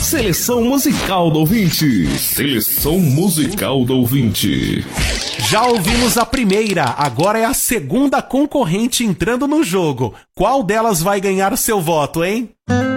Seleção musical do ouvinte. Seleção musical do ouvinte. Já ouvimos a primeira, agora é a segunda concorrente entrando no jogo. Qual delas vai ganhar o seu voto, hein?